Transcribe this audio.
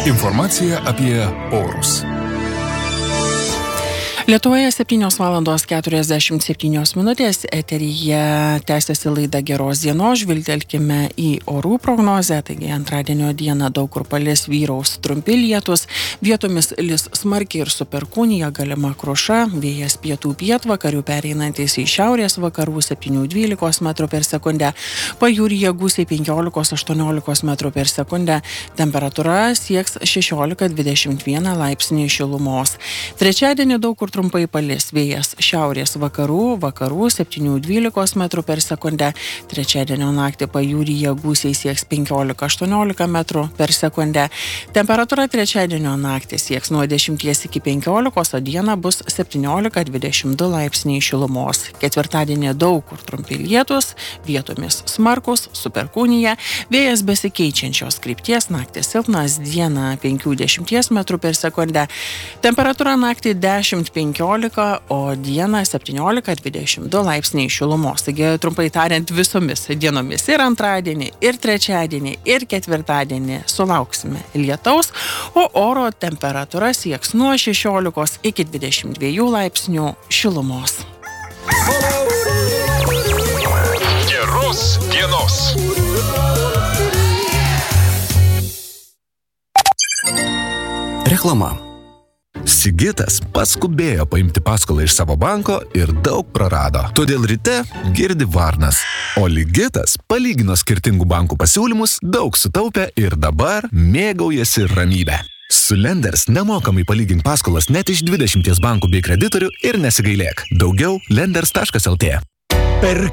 Informacija apie orus. Lietuvoje 7:47 eteryje tęsiasi laida Geros dienos, žvilgtelkime į orų prognozę, taigi antradienio dieną daug kur palis, vyraus trumpi lietūs, vietomis lis smarkiai ir su perkūnija, galima kruša, vėjas pietų pietvakarių pereinantis į šiaurės vakarų 7-12 metrų per sekundę, pajūryje gūsiai 15-18 metrų per sekundę, temperatūra sieks 16-21 laipsnį šilumos. Trečiadienį daug kur trumpai palis, vėjas šiaurės vakarų 7-12 metrų per sekundę, trečiadienio naktį pajūryje gūsiai sieks 15-18 metrų per sekundę, temperatūra trečiadienio naktį sieks nuo 10 iki 15, o dieną bus 17-22 laipsniai šilumos. Ketvirtadienį daug kur trumpi lietūs, vietomis smarkus, su perkūnija, vėjas besikeičiančios krypties, naktį silpnas, dieną 5-10 metrų per sekundę, temperatūra naktį 10-15, o dieną 17-22 laipsniai šilumos. Taigi, trumpai tariant, visomis dienomis ir antradienį, ir trečiadienį, ir ketvirtadienį sulauksime lietaus, o oro temperatūra sieks nuo 16 iki 22 laipsnių šilumos. Geros dienos. Reklama. Sigitas paskubėjo paimti paskolą iš savo banko ir daug prarado. Todėl ryte girdi varnas. O Ligitas palygino skirtingų bankų pasiūlymus, daug sutaupė ir dabar mėgaujasi ramybę. Su Lenders nemokamai palygink paskolas net iš 20 bankų bei kreditorių ir nesigailėk. Daugiau lenders.lt. Per